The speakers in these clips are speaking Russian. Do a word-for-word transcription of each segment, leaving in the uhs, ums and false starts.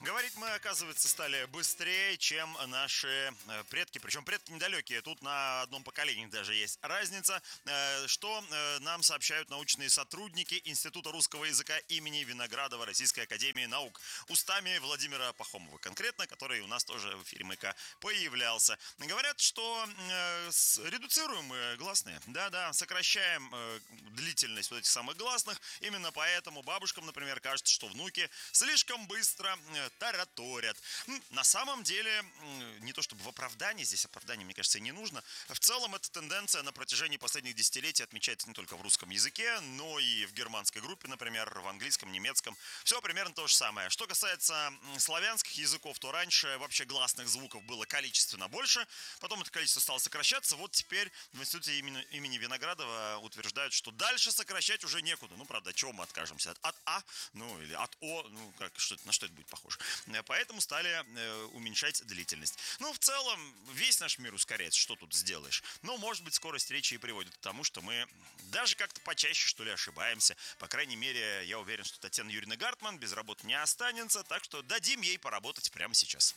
Говорить мы, оказывается, стали быстрее, чем наши э, предки. Причем предки недалекие. Тут на одном поколении даже есть разница. Э, Что э, нам сообщают научные сотрудники Института русского языка имени Виноградова Российской академии наук. Устами Владимира Пахомова конкретно, который у нас тоже в эфире «Маяка» появлялся. Говорят, что э, с- редуцируем мы гласные. Да-да, сокращаем э, длительность вот этих самых гласных. Именно поэтому бабушкам, например, кажется, что внуки слишком быстро э, тараторят. М, На самом деле, м, не то чтобы в оправдании, здесь оправдание, мне кажется, и не нужно. В целом, эта тенденция на протяжении последних десятилетий отмечается не только в русском языке, но и в германской группе, например, в английском, немецком. Все примерно то же самое. Что касается м, славянских языков, то раньше вообще гласных звуков было количественно больше, потом это количество стало сокращаться. Вот теперь в институте имени, имени Виноградова утверждают, что дальше сокращать уже некуда. Ну, правда, чего мы откажемся? От, от А, ну, или от О, ну, как, что, это- на что это будет похоже? Э, Поэтому стали э, уменьшать длительность. Ну, в целом, весь наш мир ускоряется, что тут сделаешь. Но, может быть, скорость речи и приводит к тому, что мы даже как-то почаще, что ли, ошибаемся. По крайней мере, я уверен, что Татьяна Юрьевна Гартман без работы не останется, так что дадим ей поработать прямо сейчас.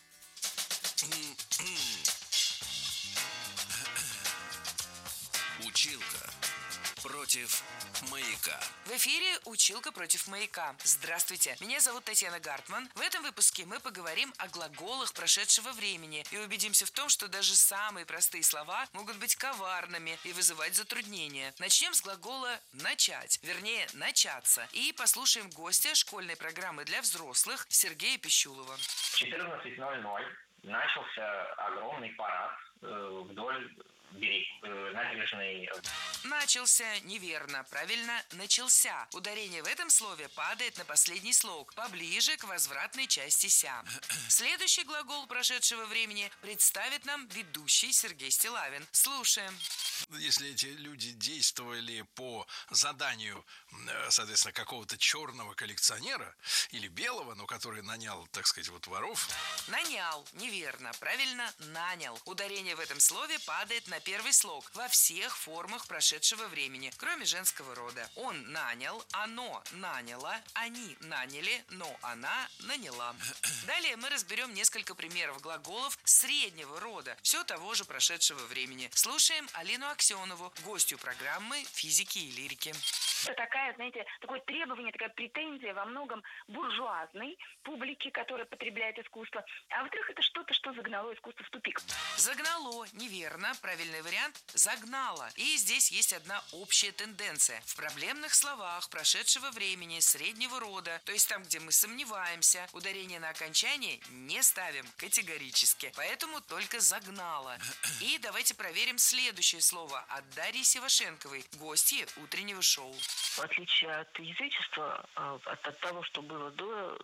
Училка против маяка. В эфире «Училка против маяка». Здравствуйте, меня зовут Татьяна Гартман. В этом выпуске мы поговорим о глаголах прошедшего времени и убедимся в том, что даже самые простые слова могут быть коварными и вызывать затруднения. Начнем с глагола «начать», вернее «начаться». И послушаем гостя школьной программы для взрослых Сергея Пищулова. В четырнадцать ноль ноль начался огромный парад э, вдоль берег, э, набережной. Начался неверно, правильно начался. Ударение в этом слове падает на последний слог, поближе к возвратной части ся. Следующий глагол прошедшего времени представит нам ведущий Сергей Стилавин. Слушаем. Если эти люди действовали по заданию, э, соответственно, какого-то черного коллекционера или белого, но который нанял, так сказать, вот воров. Нанял, неверно, правильно нанял. Ударение в этом слове падает на первый слог во всех формах прошедшего времени, кроме женского рода. Он нанял, оно наняло, они наняли, но она наняла. Далее мы разберем несколько примеров глаголов среднего рода, все того же прошедшего времени. Слушаем Алину Аксенову, гостью программы «Физики и лирики». Это такая, знаете, такое требование, такая претензия во многом буржуазной публики, которая потребляет искусство. А во-вторых, это что-то, что загнало искусство в тупик. Загнало, неверно, правильный вариант – загнало. И здесь есть одна общая тенденция. В проблемных словах прошедшего времени, среднего рода, то есть там, где мы сомневаемся, ударение на окончание не ставим категорически. Поэтому только загнало. И давайте проверим следующее слово от Дарьи Севашенковой, гостьи утреннего шоу. В отличие от язычества, э, от, от того, что было до,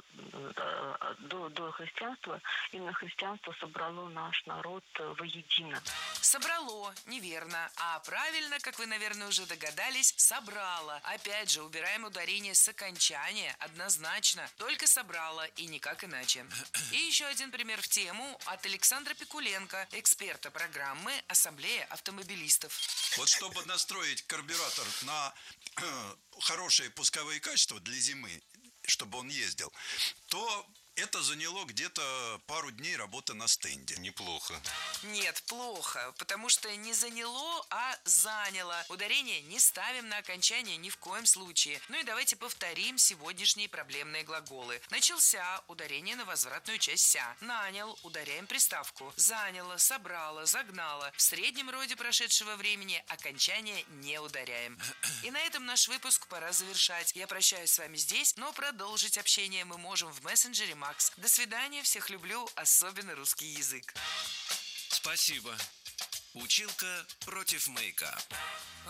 э, до, до христианства, именно христианство собрало наш народ э, воедино. Собрало, неверно. А правильно, как вы, наверное, уже догадались, собрало. Опять же, убираем ударение с окончания однозначно. Только собрало и никак иначе. И еще один пример в тему от Александра Пикуленко, эксперта программы «Ассамблея автомобилистов». Вот чтобы настроить карбюратор на э, хорошие пусковые качества для зимы, чтобы он ездил, то это заняло где-то пару дней работы на стенде. Неплохо. Нет, плохо, потому что не заняло, а заняло. Ударение не ставим на окончание ни в коем случае. Ну и давайте повторим сегодняшние проблемные глаголы. Начался, ударение на возвратную часть ся. Нанял, ударяем приставку. Заняло, собрало, загнало. В среднем роде прошедшего времени окончание не ударяем. И на этом наш выпуск пора завершать. Я прощаюсь с вами здесь, но продолжить общение мы можем в мессенджере Макс. До свидания, всех люблю, особенно русский язык. Спасибо. Училка против маяка.